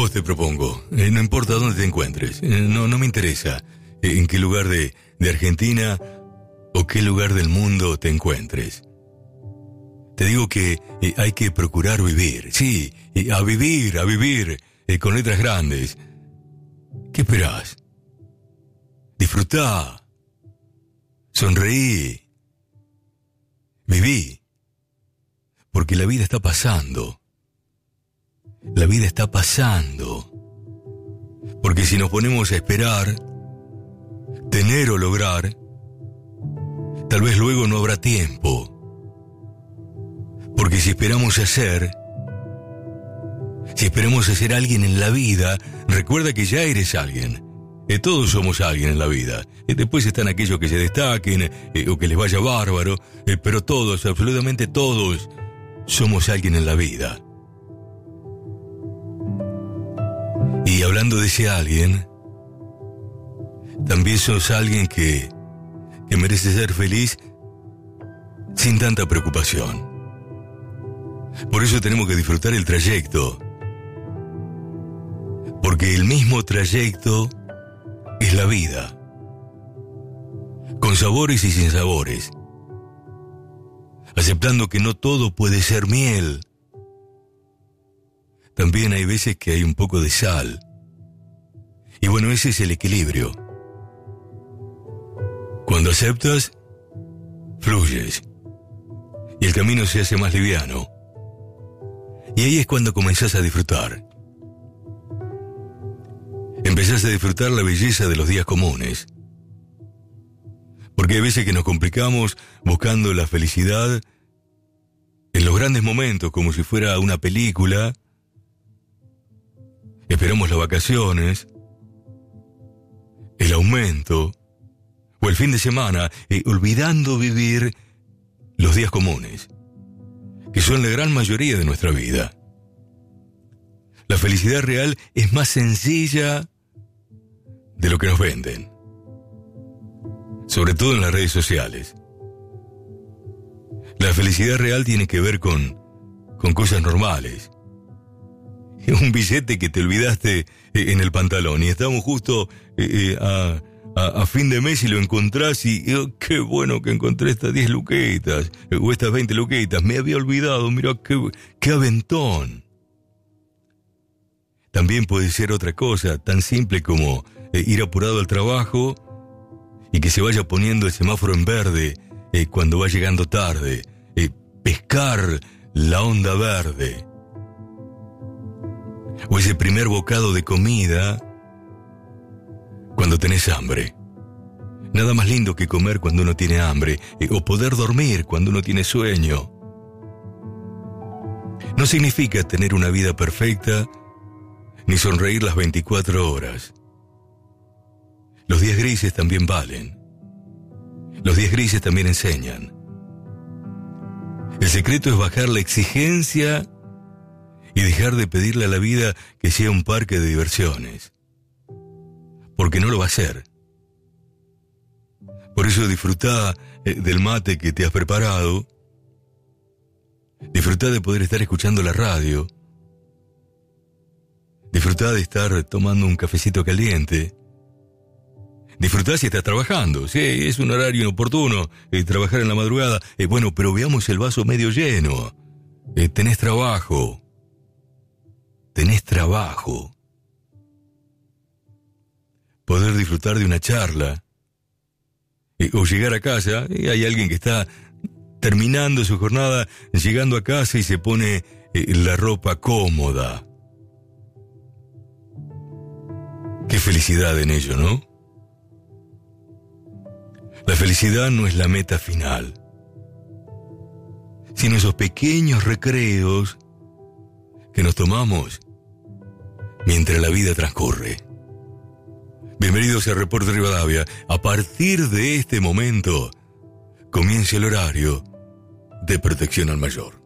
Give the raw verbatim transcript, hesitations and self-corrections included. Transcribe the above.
vos te propongo, eh, no importa dónde te encuentres, eh, no, no me interesa eh, en qué lugar de, de Argentina o qué lugar del mundo te encuentres. Te digo que eh, hay que procurar vivir, sí, eh, a vivir, a vivir, eh, con letras grandes. ¿Qué esperás? Disfrutá, sonreí, viví, porque la vida está pasando. La vida está pasando. Porque si nos ponemos a esperar, tener o lograr, tal vez luego no habrá tiempo. Porque si esperamos hacer, si esperamos a ser alguien en la vida, recuerda que ya eres alguien. Eh, todos somos alguien en la vida. Eh, después están aquellos que se destaquen eh, o que les vaya bárbaro, eh, pero todos, absolutamente todos, somos alguien en la vida. Y hablando de ese alguien, también sos alguien que, que merece ser feliz sin tanta preocupación. Por eso tenemos que disfrutar el trayecto. Porque el mismo trayecto es la vida. Con sabores y sin sabores. Aceptando que no todo puede ser miel. También hay veces que hay un poco de sal. Y bueno, ese es el equilibrio. Cuando aceptas, fluyes. Y el camino se hace más liviano. Y ahí es cuando comenzás a disfrutar. Empezás a disfrutar la belleza de los días comunes. Porque hay veces que nos complicamos buscando la felicidad en los grandes momentos, como si fuera una película. Esperamos las vacaciones, el aumento o el fin de semana, eh, olvidando vivir los días comunes, que son la gran mayoría de nuestra vida. La felicidad real es más sencilla de lo que nos venden, sobre todo en las redes sociales. La felicidad real tiene que ver con, con cosas normales. Un billete que te olvidaste en el pantalón y estamos justo eh, a, a, a fin de mes y lo encontrás y oh, qué bueno que encontré estas diez luquetas o estas veinte luquetas, me había olvidado, mira qué, qué aventón. También puede ser otra cosa tan simple como eh, ir apurado al trabajo y que se vaya poniendo el semáforo en verde eh, cuando va llegando tarde, eh, pescar la onda verde. O ese primer bocado de comida cuando tenés hambre. Nada más lindo que comer cuando uno tiene hambre, eh, o poder dormir cuando uno tiene sueño. No significa tener una vida perfecta, ni sonreír las veinticuatro horas. Los días grises también valen. Los días grises también enseñan. El secreto es bajar la exigencia y dejar de pedirle a la vida que sea un parque de diversiones. Porque no lo va a ser. Por eso disfrutá eh, del mate que te has preparado. Disfrutá de poder estar escuchando la radio. Disfrutá de estar tomando un cafecito caliente. Disfrutá si estás trabajando. Sí, es un horario inoportuno eh, trabajar en la madrugada. Eh, bueno, pero veamos el vaso medio lleno. Eh, tenés trabajo. Tenés trabajo. Poder disfrutar de una charla. Eh, o llegar a casa, y hay alguien que está terminando su jornada, llegando a casa y se pone eh, la ropa cómoda. Qué felicidad en ello, ¿no? La felicidad no es la meta final, sino esos pequeños recreos que nos tomamos mientras la vida transcurre. Bienvenidos a Reporte Rivadavia. A partir de este momento comienza el horario de protección al mayor.